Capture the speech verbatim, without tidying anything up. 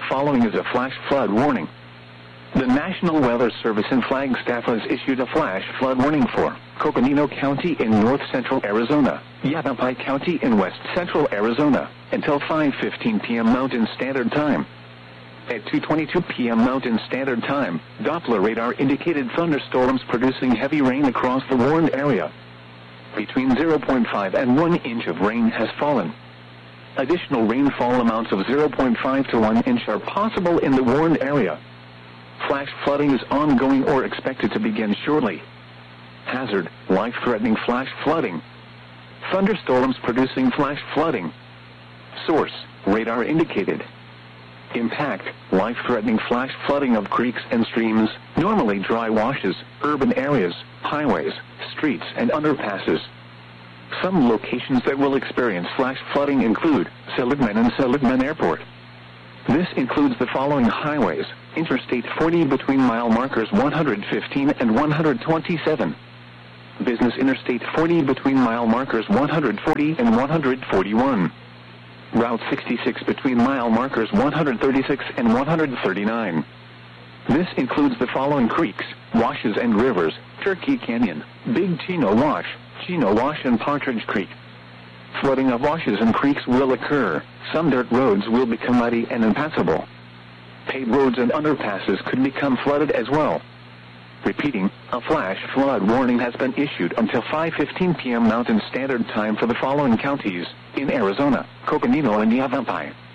following is a flash flood warning. The National Weather Service in Flagstaff has issued a flash flood warning for Coconino County in north central Arizona, Yavapai County in west central Arizona, until five fifteen p m Mountain Standard Time. At two twenty-two p m Mountain Standard Time, Doppler radar indicated thunderstorms producing heavy rain across the warned area. Between zero point five and one inch of rain has fallen. Additional rainfall amounts of zero point five to one inch are possible in the warned area. Flash flooding is ongoing or expected to begin shortly. Hazard, life-threatening flash flooding. Thunderstorms producing flash flooding. Source, radar indicated. Impact, life-threatening flash flooding of creeks and streams, normally dry washes, urban areas, highways, streets and underpasses. Some locations that will experience flash flooding include Seligman and Seligman Airport. This includes the following highways: Interstate forty between mile markers one hundred fifteen and one hundred twenty-seven. Business Interstate forty between mile markers one hundred forty and one hundred forty-one. Route sixty-six between mile markers one hundred thirty-six and one hundred thirty-nine. This includes the following creeks, washes and rivers: Turkey Canyon, Big Chino Wash, Chino Wash and Partridge Creek. Flooding of washes and creeks will occur. Some dirt roads will become muddy and impassable. Paved roads and underpasses could become flooded as well. Repeating, a flash flood warning has been issued until five fifteen p m Mountain Standard Time for the following counties in Arizona: Coconino and Yavapai.